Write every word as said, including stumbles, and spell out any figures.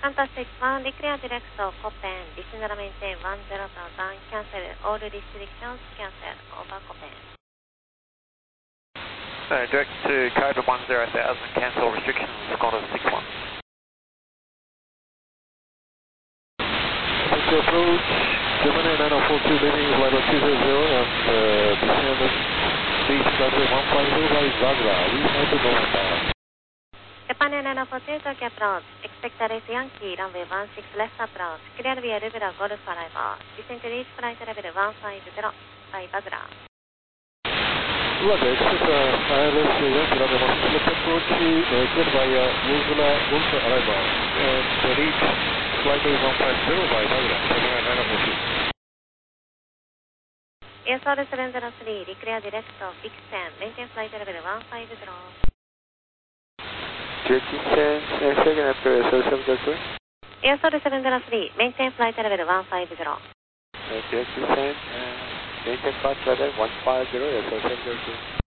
Fantastic one, declare direct to Copen. Listener maintain one zero thousand. Cancel all restrictions. Cancel. Over Copen. Uh, direct to Cobra one zero thousand. Cancel restrictions. Qantas six one. To approach Gemini nine oh four two, leaving flight two zero zero and uh, descend speed runway one five zero by Zagra. We have to normal path. Japan nine oh four two, Tokyo approach. Expect a race Yankee, runway one six left approach. Clear via regular Golf arrival. Descend to reach flight level one five zero by Bagra. Roger, expect a I L S Yankee runway one six left approach, uh, cleared via regular Golf arrival. And reach flight level one five zero by Bagra. Gemini nine oh four two. E S R seven zero three, declare direct to Big ten. Maintain flight level one five zero. Direct ten, uh, second after E S R seven zero three. E S R seven zero three, maintain flight level one five zero. Uh, direct ten, uh, maintain flight level one five zero, E S R seven zero three.